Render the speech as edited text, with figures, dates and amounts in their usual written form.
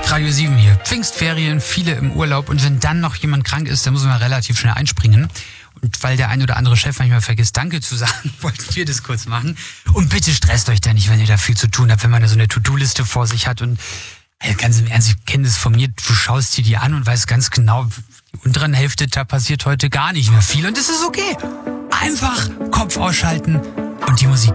Radio 7 hier. Pfingstferien, viele im Urlaub und wenn dann noch jemand krank ist, dann muss man relativ schnell einspringen. Und weil der ein oder andere Chef manchmal vergisst, Danke zu sagen, wollten wir das kurz machen. Und bitte stresst euch da nicht, wenn ihr da viel zu tun habt, wenn man da so eine To-Do-Liste vor sich hat. Und ganz im Ernst, ich kenne das von mir, du schaust dir die an und weißt ganz genau, die unteren Hälfte, da passiert heute gar nicht mehr viel. Und das ist okay. Einfach Kopf ausschalten und die Musik